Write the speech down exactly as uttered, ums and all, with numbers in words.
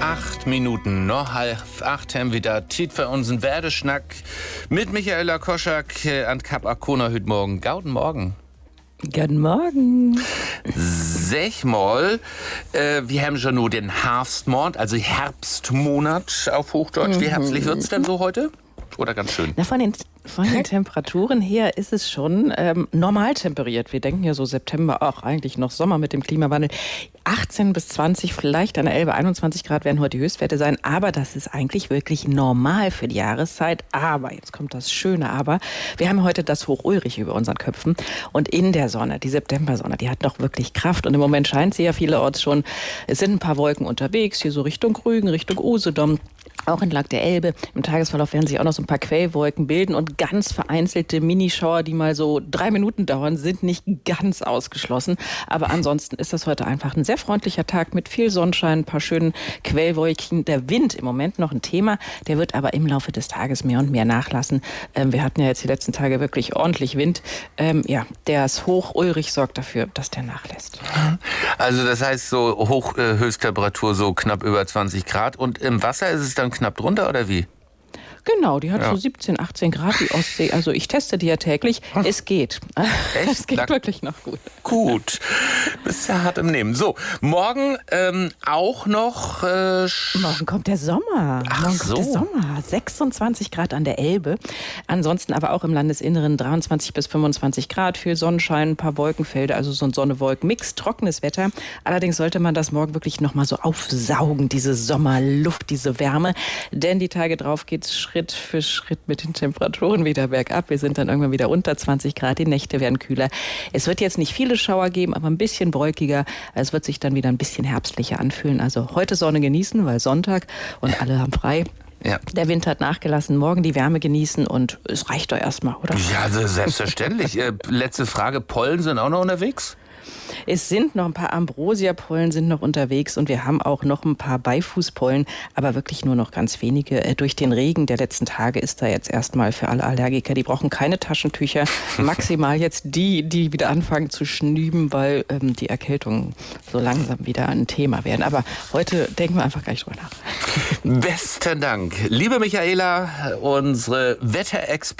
Acht Minuten, noch halb acht haben wir da Zeit für unseren Werdeschnack mit Michaela Koschak und Kap Arkona heute Morgen. Guten Morgen. Guten Morgen. Sech mal, äh, wir haben schon nur den Herbstmond, also Herbstmonat auf Hochdeutsch. Mhm. Wie herbstlich wird's denn so heute? Oder ganz schön? Na, von den, von den Temperaturen her ist es schon ähm, normal temperiert. Wir denken ja so September, auch eigentlich noch Sommer mit dem Klimawandel. achtzehn bis zwanzig, vielleicht an der Elbe einundzwanzig Grad werden heute die Höchstwerte sein. Aber das ist eigentlich wirklich normal für die Jahreszeit. Aber, jetzt kommt das schöne Aber, wir haben heute das Hoch Ulrich über unseren Köpfen. Und in der Sonne, die Septembersonne, die hat noch wirklich Kraft. Und im Moment scheint sie ja vielerorts schon. Es sind ein paar Wolken unterwegs, hier so Richtung Rügen, Richtung Usedom. Auch entlang der Elbe. Im Tagesverlauf werden sich auch noch so ein paar Quellwolken bilden und ganz vereinzelte Minischauer, die mal so drei Minuten dauern, sind nicht ganz ausgeschlossen. Aber ansonsten ist das heute einfach ein sehr freundlicher Tag mit viel Sonnenschein, ein paar schönen Quellwolken. Der Wind im Moment noch ein Thema, der wird aber im Laufe des Tages mehr und mehr nachlassen. Ähm, wir hatten ja jetzt die letzten Tage wirklich ordentlich Wind. Ähm, ja, das Hoch Ulrich sorgt dafür, dass der nachlässt. Also das heißt so Hoch, äh, Höchsttemperatur so knapp über zwanzig Grad und im Wasser ist es dann knapp drunter oder wie? Genau, die hat ja. so siebzehn, achtzehn Grad, die Ostsee. Also ich teste die ja täglich. Ach. Es geht. Echt? Es geht Na, wirklich noch gut. Gut. Bist ja hart im Nehmen. So, morgen ähm, auch noch... Äh, morgen kommt der Sommer. Ach morgen so. kommt der Sommer. sechsundzwanzig Grad an der Elbe. Ansonsten aber auch im Landesinneren dreiundzwanzig bis fünfundzwanzig Grad. Viel Sonnenschein, ein paar Wolkenfelder, also so ein Sonne-Wolken-Mix. Trockenes Wetter. Allerdings sollte man das morgen wirklich noch mal so aufsaugen, diese Sommerluft, diese Wärme. Denn die Tage drauf geht's Schritt für Schritt mit den Temperaturen wieder bergab. Wir sind dann irgendwann wieder unter zwanzig Grad. Die Nächte werden kühler. Es wird jetzt nicht viele Schauer geben, aber ein bisschen wolkiger. Es wird sich dann wieder ein bisschen herbstlicher anfühlen. Also heute Sonne genießen, weil Sonntag und alle haben frei. Ja. Der Wind hat nachgelassen. Morgen die Wärme genießen und es reicht doch erstmal, oder? Ja, also selbstverständlich. äh, letzte Frage. Pollen sind auch noch unterwegs? Es sind noch ein paar Ambrosia-Pollen sind noch unterwegs und wir haben auch noch ein paar Beifußpollen, aber wirklich nur noch ganz wenige. Durch den Regen der letzten Tage ist da jetzt erstmal für alle Allergiker, die brauchen keine Taschentücher, maximal jetzt die, die wieder anfangen zu schnüben, weil ähm, die Erkältungen so langsam wieder ein Thema werden. Aber heute denken wir einfach gleich drüber nach. Besten Dank. Liebe Michaela, unsere Wetterexpertin.